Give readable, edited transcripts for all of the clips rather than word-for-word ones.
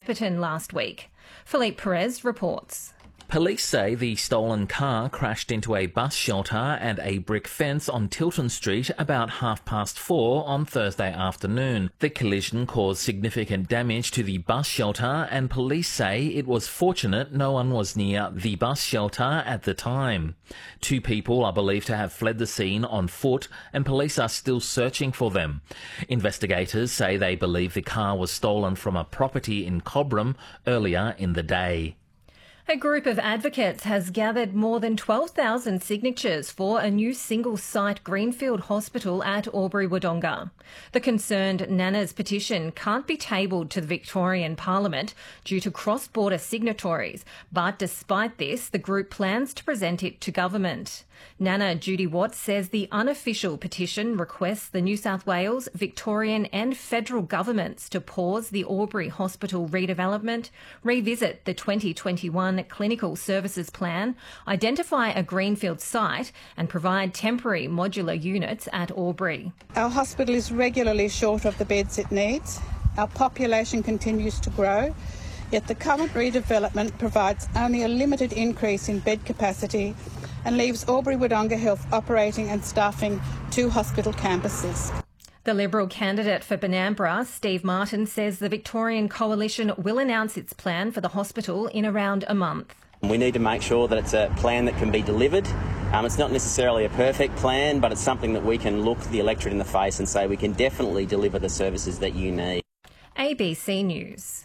Shepparton last week. Philippe Perez reports. Police say the stolen car crashed into a bus shelter and a brick fence on Tilton Street about 4:30 on Thursday afternoon. The collision caused significant damage to the bus shelter, and police say it was fortunate no one was near the bus shelter at the time. 2 people are believed to have fled the scene on foot, and police are still searching for them. Investigators say they believe the car was stolen from a property in Cobram earlier in the day. A group of advocates has gathered more than 12,000 signatures for a new single-site greenfield hospital at Albury-Wodonga. The concerned Nana's petition can't be tabled to the Victorian Parliament due to cross-border signatories, but despite this, the group plans to present it to government. Nana Judy Watts says the unofficial petition requests the New South Wales, Victorian and federal governments to pause the Albury Hospital redevelopment, revisit the 2021 Clinical Services Plan, identify a greenfield site and provide temporary modular units at Albury. Our hospital is regularly short of the beds it needs. Our population continues to grow, yet the current redevelopment provides only a limited increase in bed capacity and leaves Albury-Wodonga Health operating and staffing 2 hospital campuses. The Liberal candidate for Benambra, Steve Martin, says the Victorian Coalition will announce its plan for the hospital in around a month. We need to make sure that it's a plan that can be delivered. It's not necessarily a perfect plan, but it's something that we can look the electorate in the face and say we can definitely deliver the services that you need. ABC News.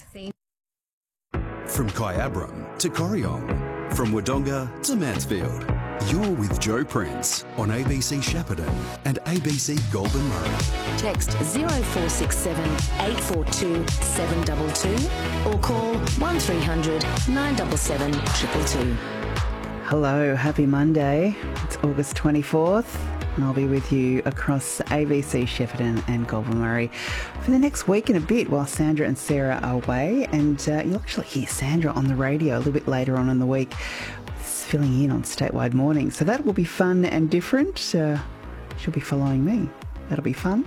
From Kyabram to Corryong, from Wodonga to Mansfield, you're with Joe Prince on ABC Shepparton and ABC Goulburn Murray. Text 0467 842 722 or call 1300 977 222. Hello, happy Monday. It's August 24th. And I'll be with you across ABC Shepparton and Goulburn Murray for the next week and a bit while Sandra and Sarah are away. And you'll actually hear Sandra on the radio a little bit later on in the week, filling in on Statewide Morning. So that will be fun and different. She'll be following me. That'll be fun.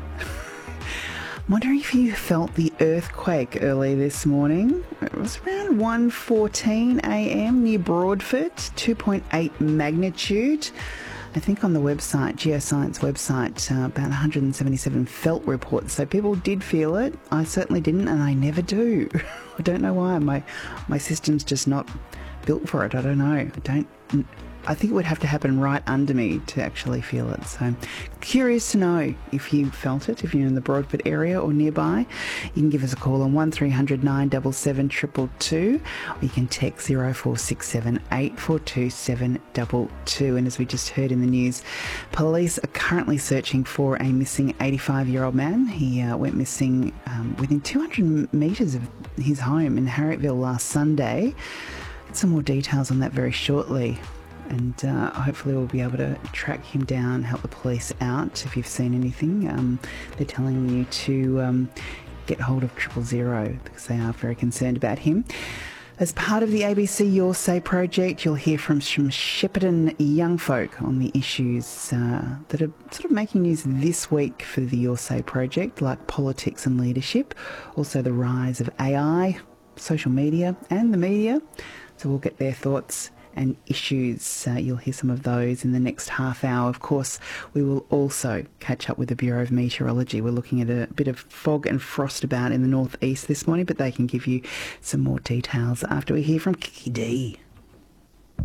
I'm wondering if you felt the earthquake early this morning. It was around 1:14 a.m. near Broadford, 2.8 magnitude. I think on the website, Geoscience website, about 177 felt reports. So people did feel it. I certainly didn't, and I never do. I don't know why. My system's just not built for it. I don't know. I think it would have to happen right under me to actually feel it. So curious to know if you felt it, if you're in the Broadford area or nearby. You can give us a call on 1300 977 222, or you can text 0467 842 722. And as we just heard in the news, police are currently searching for a missing 85-year-old man. He went missing within 200 metres of his home in Harrietville last Sunday. Some more details on that very shortly. And hopefully we'll be able to track him down, help the police out if you've seen anything. They're telling you to get hold of 000 because they are very concerned about him. As part of the ABC Your Say project, you'll hear from some Shepparton young folk on the issues that are sort of making news this week for the Your Say project, like politics and leadership, also the rise of AI, social media and the media. So we'll get their thoughts and issues. You'll hear some of those in the next half hour. Of course, we will also catch up with the Bureau of Meteorology. We're looking at a bit of fog and frost about in the northeast this morning, but they can give you some more details after we hear from Kiki D.